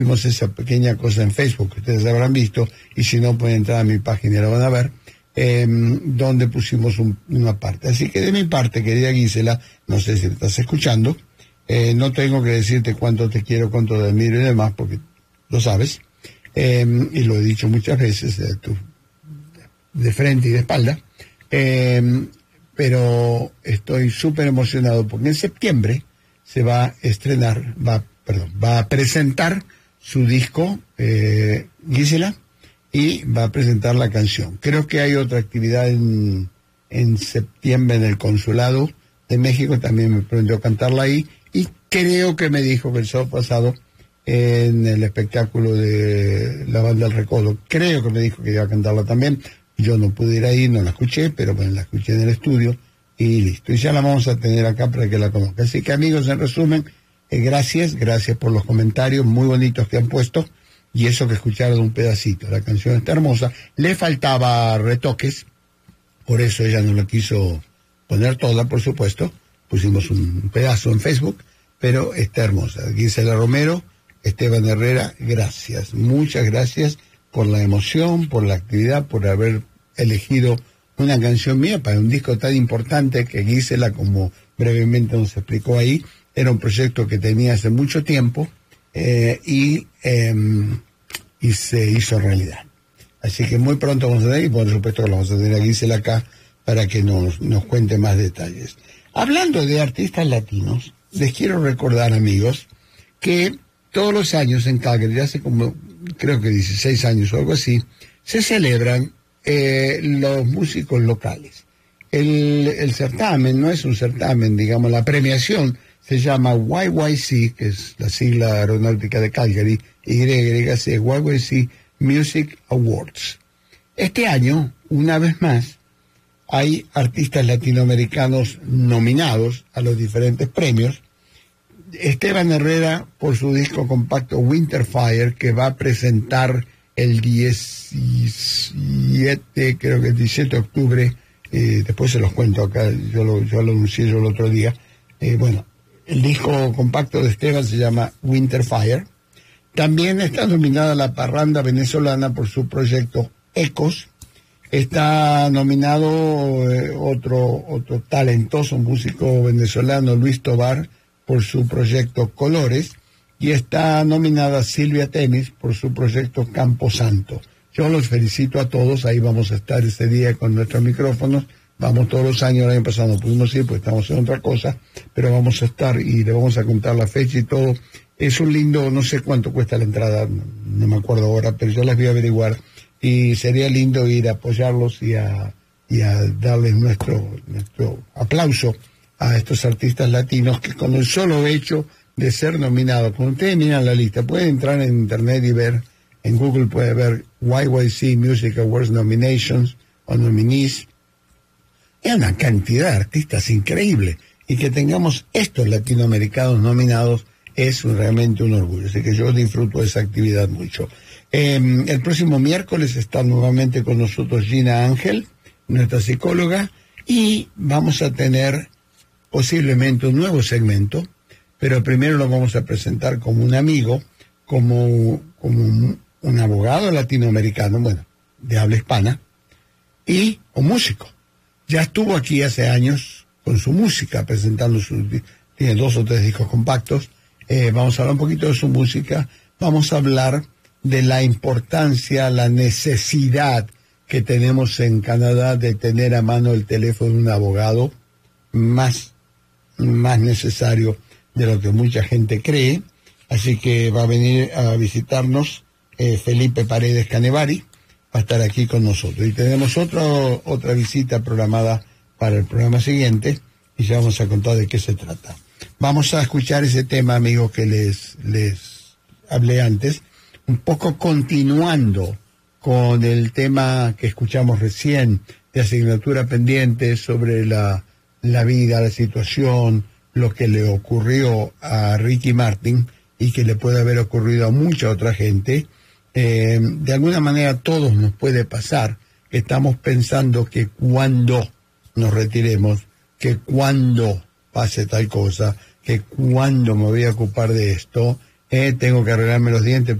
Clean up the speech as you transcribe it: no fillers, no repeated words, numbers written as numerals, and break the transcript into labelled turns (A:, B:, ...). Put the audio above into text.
A: Tuvimos esa pequeña cosa en Facebook que ustedes habrán visto, y si no pueden entrar a mi página y la van a ver, donde pusimos una parte. Así que de mi parte, querida Gisela, no sé si me estás escuchando, no tengo que decirte cuánto te quiero, cuánto te admiro y demás, porque lo sabes, y lo he dicho muchas veces, de frente y de espalda, pero estoy súper emocionado porque en septiembre se va a estrenar, va a presentar su disco, Gisela, y va a presentar la canción. Creo que hay otra actividad en septiembre en el Consulado de México, también me prendió a cantarla ahí, y creo que me dijo que el sábado pasado en el espectáculo de la banda El Recodo, creo que me dijo que iba a cantarla también. Yo no pude ir ahí, no la escuché, pero bueno, la escuché en el estudio y listo. Y ya la vamos a tener acá para que la conozca. Así que, amigos, en resumen, gracias por los comentarios muy bonitos que han puesto, y eso que escucharon un pedacito. La canción está hermosa, le faltaba retoques, por eso ella no la quiso poner toda, por supuesto. Pusimos un pedazo en Facebook, pero está hermosa. Gisela Romero, Esteban Herrera, gracias, muchas gracias por la emoción, por la actividad, por haber elegido una canción mía para un disco tan importante que Gisela, como brevemente nos explicó ahí, era un proyecto que tenía hace mucho tiempo, y se hizo realidad. Así que muy pronto vamos a tener, y por supuesto lo vamos a tener a Gisela acá para que nos cuente más detalles. Hablando de artistas latinos, les quiero recordar, amigos, que todos los años en Calgary, hace como creo que 16 años o algo así, se celebran los músicos locales. El certamen no es un certamen, digamos, la premiación se llama YYC, que es la sigla aeronáutica de Calgary, YYC, YYC Music Awards. Este año, una vez más, hay artistas latinoamericanos nominados a los diferentes premios. Esteban Herrera, por su disco compacto Winter Fire, que va a presentar el 17, creo que el 17 de octubre, después se los cuento acá, yo lo anuncié el otro día. Bueno, el disco compacto de Esteban se llama Winter Fire. También está nominada la parranda venezolana por su proyecto Ecos. Está nominado otro talentoso músico venezolano, Luis Tobar, por su proyecto Colores, y está nominada Silvia Temis por su proyecto Camposanto. Yo los felicito a todos, ahí vamos a estar ese día con nuestros micrófonos, vamos todos los años, el año pasado no pudimos ir, pues estamos en otra cosa, pero vamos a estar y le vamos a contar la fecha y todo. Es un lindo, no sé cuánto cuesta la entrada, no me acuerdo ahora, pero yo las voy a averiguar, y sería lindo ir a apoyarlos y a darles nuestro aplauso a estos artistas latinos que con el solo hecho de ser nominados, cuando ustedes miran la lista, pueden entrar en internet y ver, en Google puede ver YYC Music Awards Nominations o Nominees. Es una cantidad de artistas increíble, y que tengamos estos latinoamericanos nominados es realmente un orgullo. Así que yo disfruto de esa actividad mucho. El próximo miércoles está nuevamente con nosotros Gina Ángel, nuestra psicóloga, y vamos a tener posiblemente un nuevo segmento, pero primero lo vamos a presentar como un amigo, como un abogado latinoamericano, bueno, de habla hispana, y un músico. Ya estuvo aquí hace años con su música, presentando tiene 2 o 3 discos compactos. Vamos a hablar un poquito de su música, vamos a hablar de la importancia, la necesidad que tenemos en Canadá de tener a mano el teléfono de un abogado, más necesario de lo que mucha gente cree. Así que va a venir a visitarnos Felipe Paredes Canevari, va a estar aquí con nosotros. Y tenemos otra visita programada para el programa siguiente, y ya vamos a contar de qué se trata. Vamos a escuchar ese tema, amigos, que les hablé antes, un poco continuando con el tema que escuchamos recién de asignatura pendiente sobre la vida, la situación, lo que le ocurrió a Ricky Martin y que le puede haber ocurrido a mucha otra gente. De alguna manera a todos nos puede pasar que estamos pensando que cuando nos retiremos, que cuando pase tal cosa, que cuando me voy a ocupar de esto, tengo que arreglarme los dientes